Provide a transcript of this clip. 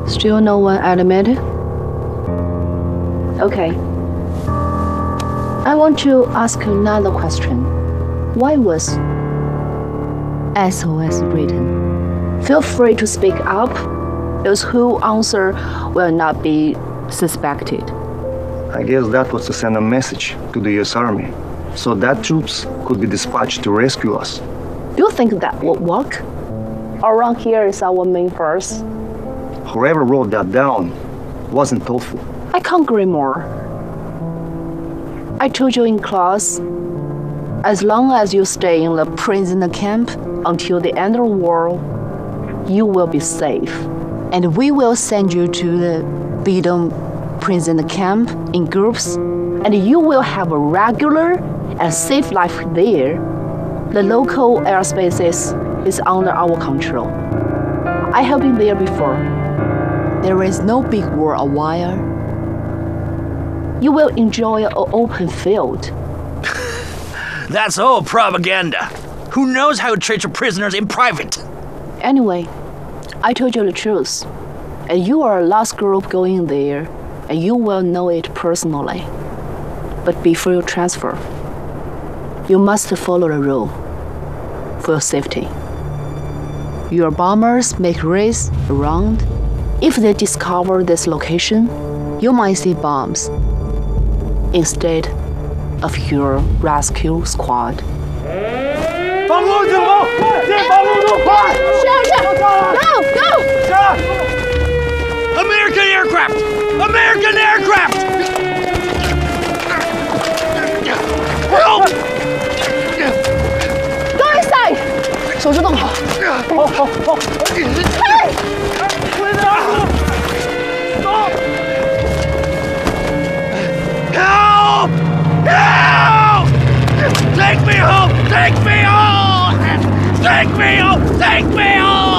Still no one admitted? Okay. I want to ask another question. Why was SOS written? Feel free to speak up. Those who answer will not be suspected. I guess that was to send a message to the US Army, so that troops could be dispatched to rescue us. Do you think that would work? Around here is our main force. Whoever wrote that down wasn't thoughtful. I can't agree more. I told you in class, as long as you stay in the prisoner camp until the end of the war, you will be safe. And we will send you to the Bidong prisoner camp in groups, and you will have a regular and safe life there. The local airspaces is under our control. I have been there before. There is no big war or wire. You will enjoy an open field. That's all propaganda. Who knows how to treat your prisoners in private? Anyway, I told you the truth. And you are the last group going there, and you will know it personally. But before you transfer, you must follow the rule for your safety. Your bombers make raids around. If they discover this location, you might see bombs instead of your rescue squad. 防空警报！进防空洞，快！ Go! Go! American aircraft! American aircraft! Help! Go inside! 手势动好。 好，好，好。 嘿！ 回来！走！ Help! Help! Take me home! Take me home! Take me home! Take me home!